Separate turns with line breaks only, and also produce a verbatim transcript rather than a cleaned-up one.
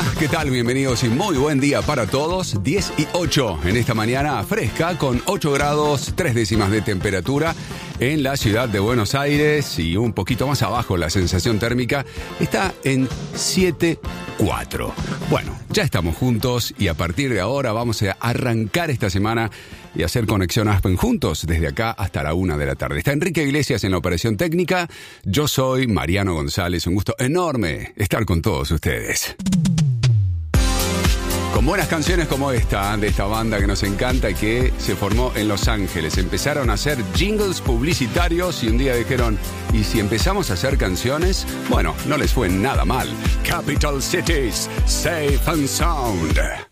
Hola, ¿qué tal? Bienvenidos y muy buen día para todos. diez y ocho en esta mañana fresca con ocho grados, tres décimas de temperatura en la ciudad de Buenos Aires y un poquito más abajo la sensación térmica está en siete cuatro. Bueno, ya estamos juntos y a partir de ahora vamos a arrancar esta semana y hacer conexión Aspen juntos desde acá hasta la una de la tarde. Está Enrique Iglesias en la operación técnica. Yo soy Mariano González. Un gusto enorme estar con todos ustedes. Con buenas canciones como esta, de esta banda que nos encanta y que se formó en Los Ángeles. Empezaron a hacer jingles publicitarios y un día dijeron, ¿y si empezamos a hacer canciones? Bueno, no les fue nada mal. Capital Cities, Safe and Sound.